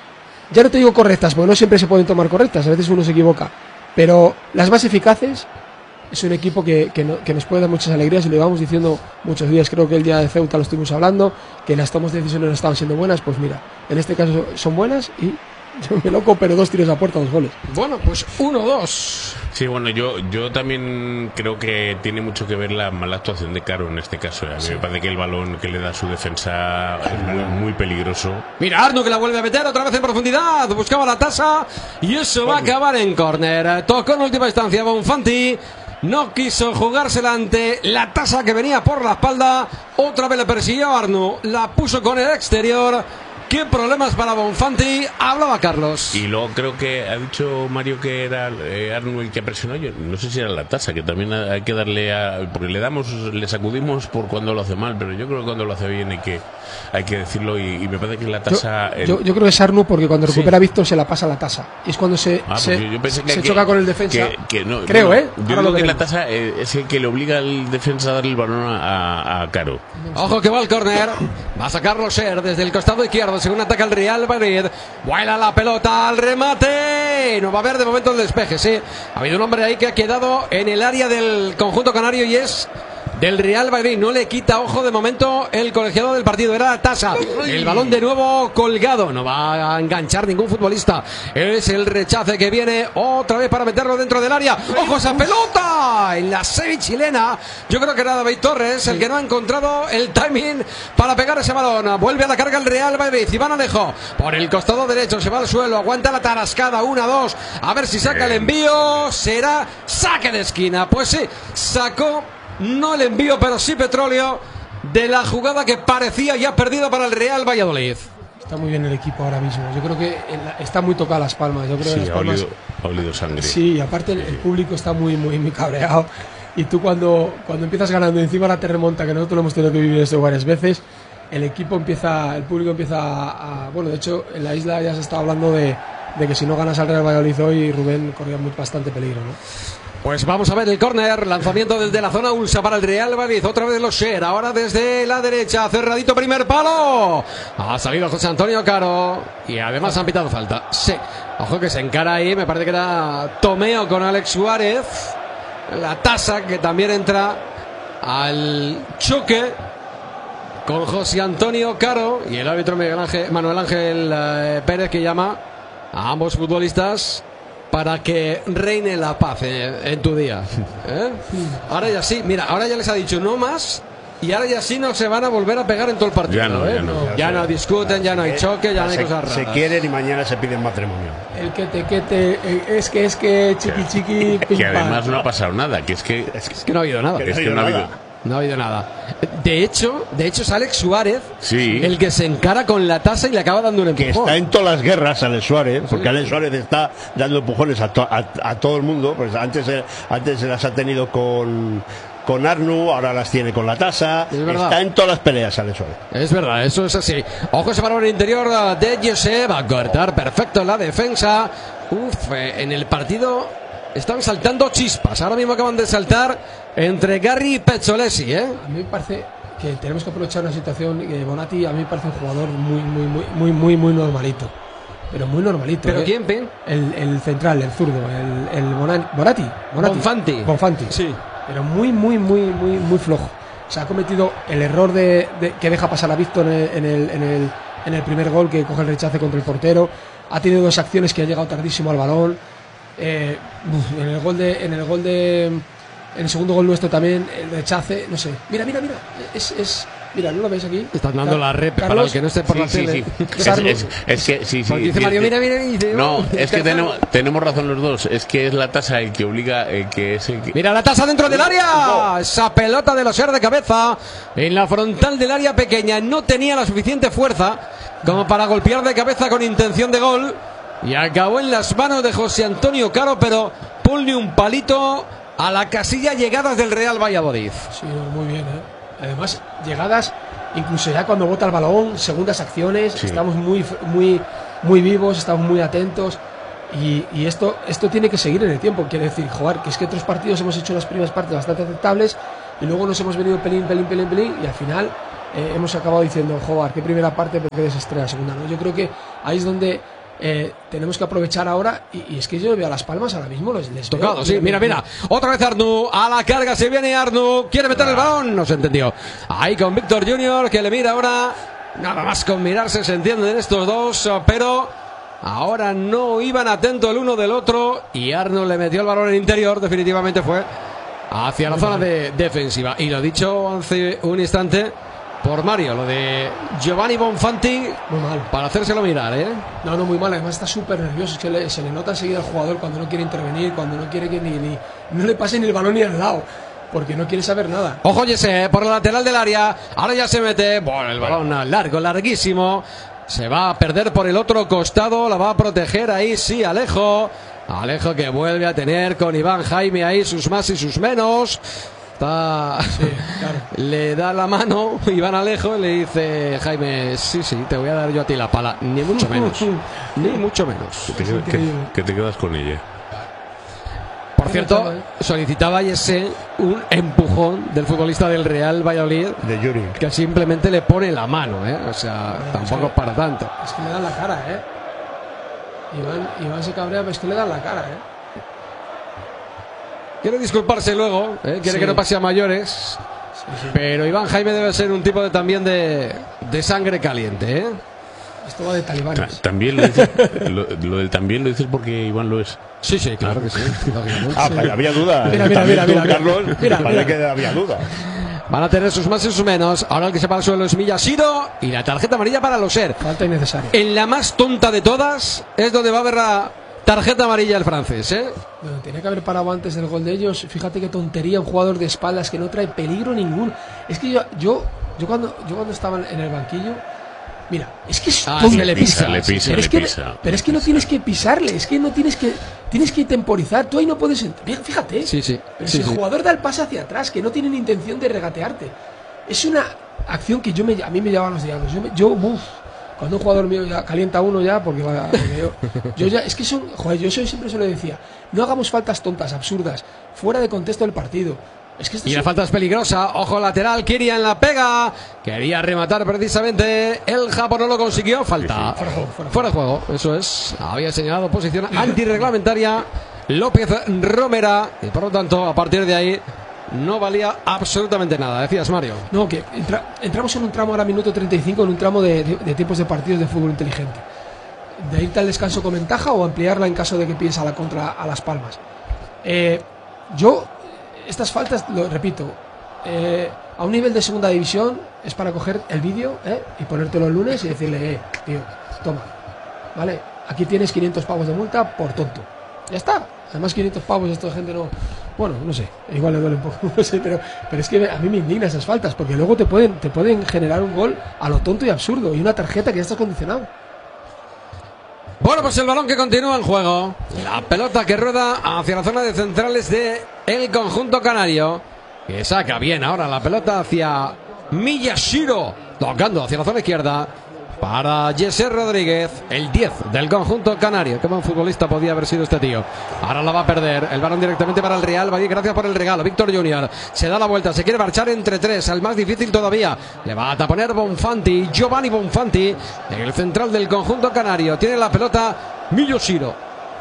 ya no te digo correctas, porque no siempre se pueden tomar correctas, a veces uno se equivoca, pero las más eficaces, es un equipo que nos puede dar muchas alegrías y lo íbamos diciendo muchos días. Creo que el día de Ceuta lo estuvimos hablando, que las tomas de decisiones no estaban siendo buenas. Pues mira, en este caso son buenas y yo me loco, pero 2 tiros a puerta, 2 goles. Bueno, pues 1-2. Sí, bueno, yo también creo que tiene mucho que ver la mala actuación de Caro en este caso. A mí me parece que el balón que le da su defensa es muy, muy peligroso. Mira, Arnu que la vuelve a meter otra vez en profundidad. Buscaba la tasa y eso va a acabar en córner. Tocó en última instancia Bonfanti. No quiso jugársela ante la tasa que venía por la espalda. Otra vez le persiguió a Arnu. La puso con el exterior. ¿Qué problemas para Bonfanti? Hablaba Carlos. Y luego creo que ha dicho Mario que era Arnu el que presionó. Yo no sé si era la tasa, que también hay que darle porque le sacudimos por cuando lo hace mal, pero yo creo que cuando lo hace bien hay que decirlo y me parece que la tasa... Yo creo que es Arnu porque cuando recupera a Víctor se la pasa a la tasa. Y es cuando se choca con el defensa. No, creo, yo creo que veremos. la tasa es el que le obliga al defensa a darle el balón a Caro. Ojo que va al córner. Va a sacarlo Ser desde el costado izquierdo. Según ataca el Real Madrid. Vuela la pelota al remate. No va a haber de momento el despeje, sí. Ha habido un hombre ahí que ha quedado en el área del conjunto canario y es del Real Madrid. No le quita ojo de momento el colegiado del partido. Era la tasa. El balón de nuevo colgado. No va a enganchar ningún futbolista. Es el rechace que viene otra vez para meterlo dentro del área. ¡Ojo esa pelota! En la semi chilena. Yo creo que era David Torres el que no ha encontrado el timing para pegar ese balón. Vuelve a la carga el Real Madrid. Iván Alejo por el costado derecho. Se va al suelo. Aguanta la tarascada. 1-2. A ver si saca el envío. Será saque de esquina. Pues sí, sacó. No el envío, pero sí Petróleo de la jugada que parecía ya perdida para el Real Valladolid. Está muy bien el equipo ahora mismo. Yo creo que está muy tocada Las Palmas. Yo creo que Las Palmas ha olido sangre. Sí, y aparte el público está muy cabreado. Y tú cuando empiezas ganando y encima la te remonta, que nosotros lo hemos tenido que vivir esto varias veces, el público empieza a... Bueno, de hecho, en la isla ya se está hablando de que si no ganas al Real Valladolid hoy, Rubén corría bastante peligro, ¿no? Pues vamos a ver el córner, lanzamiento desde la zona Ulsa para el Real Madrid, otra vez los Ser, ahora desde la derecha, cerradito primer palo, ha salido José Antonio Caro y además han pitado falta, sí, ojo que se encara ahí, me parece que era Tomeo con Alex Suárez, la tasa que también entra al choque con José Antonio Caro y el árbitro Manuel Ángel Pérez que llama a ambos futbolistas para que reine la paz en tu día. Ahora ya sí, mira, ahora ya les ha dicho no más y ahora ya sí no se van a volver a pegar en todo el partido. Ya no discuten, ya no hay choque, ya no hay cosas raras. Se quieren y mañana se piden matrimonio. El es que chiqui que además no ha pasado nada, que es que no ha habido nada. No ha habido nada. De hecho es Alex Suárez el que se encara con la tasa y le acaba dando un empujón. Que está en todas las guerras Alex Suárez, porque Alex Suárez está dando empujones a todo el mundo. Pues antes las ha tenido con Arnu, ahora las tiene con la tasa. Está en todas las peleas Alex Suárez. Es verdad, eso es así. Ojo ese balón interior de Jesse, va a cortar perfecto en la defensa. En el partido están saltando chispas. Ahora mismo acaban de saltar entre Garry y Pezzolesi, A mí me parece que tenemos que aprovechar una situación. Bonatti a mí me parece un jugador muy normalito. Pero muy normalito. ¿Pero quién, Pin? El central, el zurdo, el Bonatti. Bonfanti. Sí. Pero muy flojo. O sea, ha cometido el error que deja pasar a Víctor en el primer gol, que coge el rechace contra el portero. Ha tenido 2 acciones que ha llegado tardísimo al balón. En el segundo gol nuestro también el rechace, no sé. Mira, mira, ¿no lo veis aquí? Están dando la rep para el que no esté por la tele. Es que sí. Dice Mario, mira, dice, no, es que tenemos razón los dos. Es que es la tasa el que obliga, Mira la tasa dentro del área. Esa pelota de los Ser de cabeza en la frontal del área pequeña no tenía la suficiente fuerza como para golpear de cabeza con intención de gol. y acabó en las manos de José Antonio Caro, pero ponle un palito a la casilla llegadas del Real Valladolid. Sí, muy bien, ¿eh? Además, llegadas, incluso ya cuando bota el balón, segundas acciones, sí. Estamos muy vivos, estamos muy atentos. Y esto tiene que seguir en el tiempo. Quiere decir, jugar, que es que otros partidos hemos hecho las primeras partes bastante aceptables y luego nos hemos venido pelín y al final hemos acabado diciendo, joder, qué primera parte, pero qué desastre la segunda, ¿no? Yo creo que ahí es donde tenemos que aprovechar ahora y es que yo veo a Las Palmas ahora mismo les tocado, veo, sí, mira, otra vez Arnau, a la carga se viene Arnau, quiere meter el balón, no se entendió. Ahí con Víctor Junior, que le mira ahora, nada más con mirarse se entienden estos dos, pero ahora no iban atentos el uno del otro y Arnau le metió el balón en el interior, definitivamente fue hacia la zona de defensiva. Y lo dicho hace un instante por Mario, lo de Giovanni Bonfanti, muy mal, para hacérselo mirar, ¿eh? No, muy mal, además está súper nervioso, es que se le nota enseguida al jugador cuando no quiere intervenir, cuando no quiere que no le pase ni el balón ni al lado, porque no quiere saber nada. Ojo Jesse, por el lateral del área, ahora ya se mete, bueno, el balón larguísimo, se va a perder por el otro costado, la va a proteger ahí, sí, Alejo que vuelve a tener con Iván Jaime ahí sus más y sus menos. Sí, claro. Le da la mano Iván Alejo y le dice Jaime, sí, te voy a dar yo a ti la pala, ni mucho menos. Que te quedas con ella. Por cierto, solicitaba ese un empujón del futbolista del Real Valladolid, de Yuri, que simplemente le pone la mano, o sea, tampoco es para tanto. Es que le dan la cara, Iván se cabrea, pero es que le dan la cara, Quiere disculparse luego, quiere que no pase a mayores, pero Iván Jaime debe ser un tipo también de sangre caliente, Esto va de talibanes. También lo dices, lo del también lo dices porque Iván lo es. Sí, claro que sí. Había duda. Mira, Carlos, parece que había duda. Van a tener sus más y sus menos. Ahora el que se para al suelo es Miyashiro y la tarjeta amarilla para Loser. Falta innecesaria. En la más tonta de todas es donde va a haber la tarjeta amarilla el francés, Bueno, tenía que haber parado antes del gol de ellos. Fíjate qué tontería, un jugador de espaldas que no trae peligro ninguno. Es que yo cuando estaba en el banquillo, mira, es que es tonto. Le pisa. Pero es que no tienes que pisarle, es que no tienes que temporizar. Tú ahí no puedes entrar. Fíjate. Sí. Pero si el jugador da el pase hacia atrás, que no tienen intención de regatearte. Es una acción que a mí me lleva a los diablos. Cuando un jugador mío ya calienta uno ya, porque yo ya, es que yo siempre se lo decía, no hagamos faltas tontas, absurdas, fuera de contexto del partido. Es que y la falta es peligrosa, ojo lateral, Kirian la pega, quería rematar precisamente, el Japón no lo consiguió, falta, fuera de juego, eso es, había señalado posición antirreglamentaria López Romera, y por lo tanto, a partir de ahí, no valía absolutamente nada. Decías, Mario. No, que entramos en un tramo ahora, minuto 35, en un tramo de tiempos de partidos de fútbol inteligente. De irte al descanso con ventaja o ampliarla en caso de que piensa la contra a Las Palmas. Estas faltas, lo repito, a un nivel de segunda división es para coger el vídeo y ponértelo el lunes y decirle, tío, toma, ¿vale? Aquí tienes 500 pavos de multa por tonto. Ya está. Además 500 pavos, esta gente no... Bueno, no sé, igual le duele un poco, no sé, pero es que a mí me indigna esas faltas, porque luego te pueden generar un gol a lo tonto y absurdo, y una tarjeta que ya estás condicionado. Bueno, pues el balón que continúa en juego, la pelota que rueda hacia la zona de centrales de el conjunto canario, que saca bien ahora la pelota hacia Miyashiro, tocando hacia la zona izquierda, para Jesse Rodríguez, el 10 del conjunto canario. Qué buen futbolista podía haber sido este tío. Ahora la va a perder. El balón directamente para el Real Valladolid. Gracias por el regalo. Víctor Junior se da la vuelta. Se quiere marchar entre tres. Al más difícil todavía. Le va a taponer Bonfanti. Giovanni Bonfanti. En el central del conjunto canario. Tiene la pelota Miyashiro.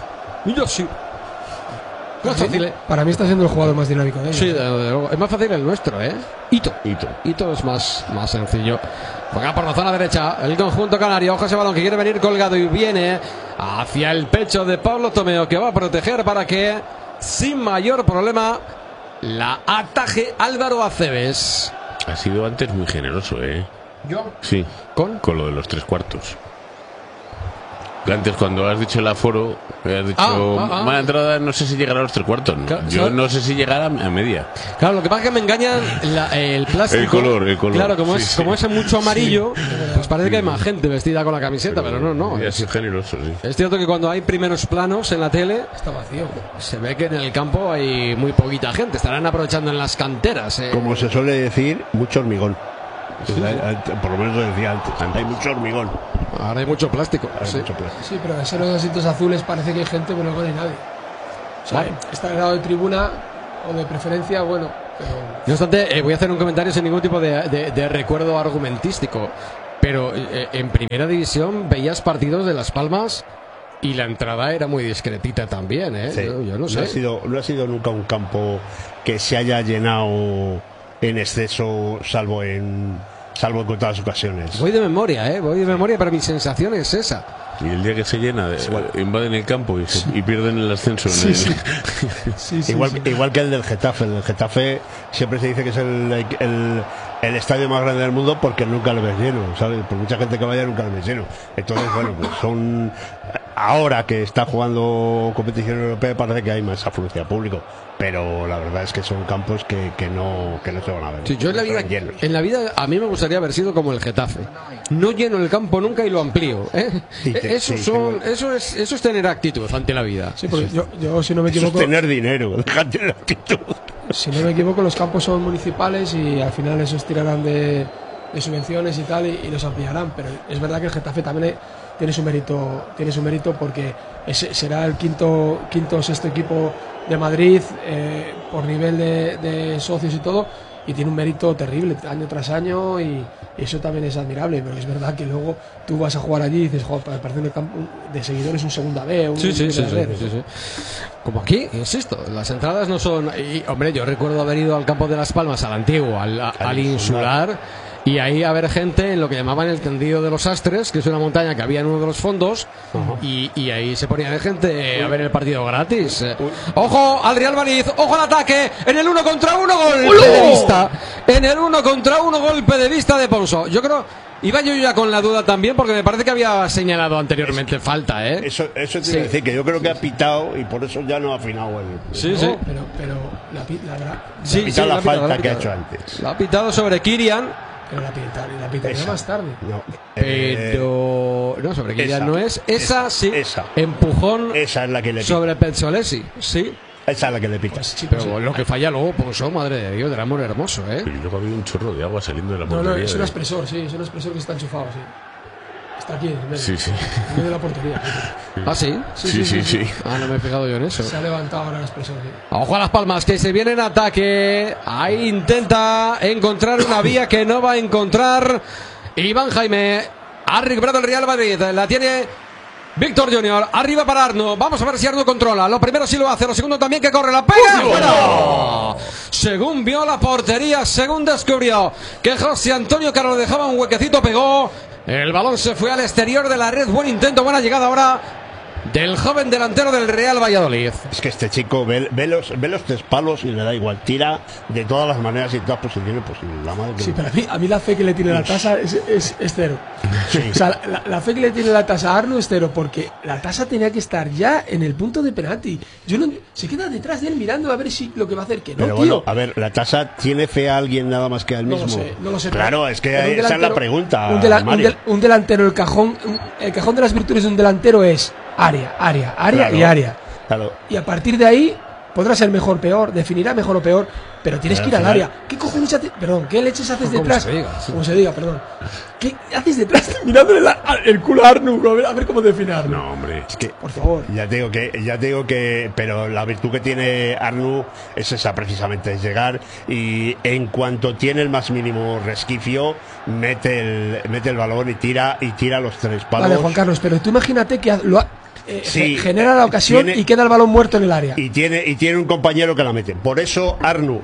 No es fácil, Para mí está siendo el jugador más dinámico. Sí, es más fácil el nuestro, Ito es más sencillo. Juega por la zona derecha el conjunto canario. Ojo ese balón que quiere venir colgado y viene hacia el pecho de Pablo Tomeo, que va a proteger para que sin mayor problema la ataje Álvaro Aceves. Ha sido antes muy generoso, ¿Yo? Sí, con lo de los 3/4. Antes, cuando has dicho el aforo, has dicho mala entrada, no sé si llegará a los 3/4. ¿No? Yo no sé si llegará a media. Claro, lo que pasa es que me engañan el plástico. El color. Claro, como es mucho amarillo, pues parece que hay más gente vestida con la camiseta, pero no. Es generoso, sí. Es cierto que cuando hay primeros planos en la tele, está vacío. Se ve que en el campo hay muy poquita gente. Estarán aprovechando en las canteras. Como se suele decir, mucho hormigón. Sí. Por lo menos lo decía antes. Hay mucho hormigón. Ahora hay mucho plástico. Sí, pero de ser los asientos azules parece que hay gente, pero no hay nadie. O sea, está al lado de tribuna o de preferencia, bueno. Pero... No obstante, voy a hacer un comentario sin ningún tipo de recuerdo argumentístico. Pero en primera división veías partidos de Las Palmas y la entrada era muy discretita también, ¿eh? Sí. Yo no sé. No ha sido nunca un campo que se haya llenado en exceso, salvo en contadas ocasiones. Voy de memoria, pero mi sensación es esa. Y el día que se llena, invaden el campo y pierden el ascenso. Igual que el del Getafe. El del Getafe siempre se dice que es el estadio más grande del mundo porque nunca lo ves lleno, ¿sabes? Por mucha gente que vaya nunca lo ves lleno. Entonces, bueno, pues son... Ahora que está jugando competición europea parece que hay más afluencia de público, pero la verdad es que son campos que no se van a ver. Sí, yo en la vida a mí me gustaría haber sido como el Getafe. No lleno el campo nunca y lo amplío, ¿eh? Eso es tener actitud ante la vida. Sí, porque yo si no me equivoco... Eso es tener dinero, dejar tener actitud. Si no me equivoco, los campos son municipales y al final esos tirarán de subvenciones y tal y los ampliarán, pero es verdad que el Getafe también tiene su mérito porque será el quinto o sexto equipo de Madrid por nivel de socios y todo, y tiene un mérito terrible año tras año y eso también es admirable, pero es verdad que luego tú vas a jugar allí y dices, joder, parece un campo de seguidores, un segunda B, sí. Como aquí, insisto, las entradas no son... Y, hombre, yo recuerdo haber ido al campo de Las Palmas, al antiguo, al insular, y ahí haber gente en lo que llamaban el tendido de los Astres, que es una montaña que había en uno de los fondos, y ahí se ponía de gente a ver el partido gratis. Ojo al Real Madrid, ojo al ataque, en el 1 contra 1 golpe de vista, en el 1 contra 1 golpe de vista de Ponso. Yo creo... Iba yo ya con la duda también porque me parece que había señalado anteriormente falta, ¿eh? Eso te iba a decir, que yo creo que ha pitado y por eso ya no ha afinado el... Sí. Pero la pitado la falta que ha hecho antes. La ha pitado sobre Kirian. Pero la pitaría más tarde. No, no, sobre Kirian no es. Esa sí. Empujón. Esa es la que le pita. Sobre Pezzolesi, sí. Esa es la que le pica. Pero lo que falla luego, pues, madre de Dios, del amor hermoso, ¿eh? Y luego había un chorro de agua saliendo de la portería. No, es un expresor, es un expresor que está enchufado, sí. Está aquí, en medio. Sí. En medio de la portería. ¿Ah, sí? Sí. Ah, no me he fijado yo en eso. Se ha levantado ahora el expresor, sí. Ojo a Las Palmas, que se viene en ataque. Ahí intenta encontrar una vía que no va a encontrar Iván Jaime. Ha recuperado el Real Madrid. La tiene Víctor Junior, arriba para Arno. Vamos a ver si Arno controla. Lo primero sí lo hace, lo segundo también, que corre la pega. ¡Bueno! Según vio la portería, según descubrió que José Antonio Caro le dejaba un huequecito, pegó. El balón se fue al exterior de la red. Buen intento, buena llegada ahora del joven delantero del Real Valladolid. Es que este chico ve los 3 palos y le da igual, tira de todas las maneras y todas posiciones posibles. La madre sí, pero a mí la fe que le tiene la tasa es cero. Sí. O sea, la fe que le tiene la tasa a Arno es cero, porque la tasa tenía que estar ya en el punto de penalti. Se queda detrás de él mirando a ver si lo que va a hacer, que no, pero tío. Bueno, a ver, ¿la tasa tiene fe a alguien nada más que a él mismo? No lo sé. Claro, es que esa es la pregunta. Un delantero, el cajón de las virtudes de un delantero es área, claro, y área. Claro. Y a partir de ahí podrá ser mejor o peor, definirá mejor o peor, pero tienes que ir al área. ¿Qué cojones haces? Perdón, ¿qué leches haces detrás? Como se diga, perdón. ¿Qué haces detrás mirándole el culo a Arnu? A ver cómo define a Arnu. No, hombre, es que, por favor. Ya te digo que, pero la virtud que tiene Arnu es esa precisamente, es llegar y en cuanto tiene el más mínimo resquicio, mete el balón y tira los 3 palos. Vale, Juan Carlos, pero tú imagínate que genera la ocasión y queda el balón muerto en el área. Y tiene un compañero que la mete. Por eso Arnu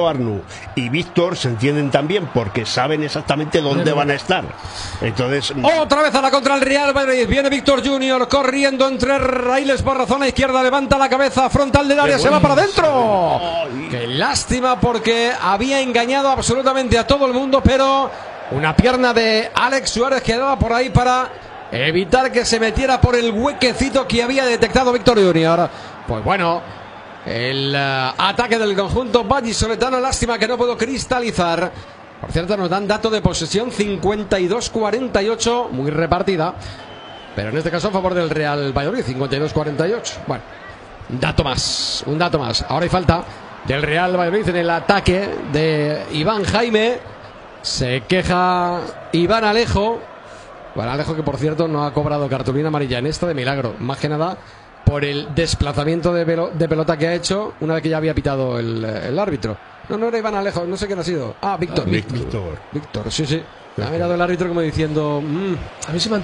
y Víctor se entienden también, porque saben exactamente dónde van a estar. Entonces, otra vez a la contra el Real Madrid. Viene Víctor Junior corriendo entre raíles por la zona izquierda, levanta la cabeza frontal del área, se va para adentro. Qué lástima, porque había engañado absolutamente a todo el mundo, pero una pierna de Alex Suárez quedaba por ahí para evitar que se metiera por el huequecito que había detectado Víctor Junior. Pues bueno, el ataque del conjunto vallisoletano, lástima que no puedo cristalizar. Por cierto, nos dan dato de posesión 52-48, muy repartida, pero en este caso a favor del Real Valladolid, 52-48. Bueno, un dato más. Ahora hay falta del Real Valladolid en el ataque de Iván Jaime. Se queja Iván Alejo. Iván Alejo, que por cierto no ha cobrado cartulina amarilla en esta de milagro, más que nada por el desplazamiento de pelota que ha hecho una vez que ya había pitado el árbitro. No era Iván Alejo, no sé quién ha sido. Víctor, sí. Ha mirado el árbitro como diciendo... A mí se me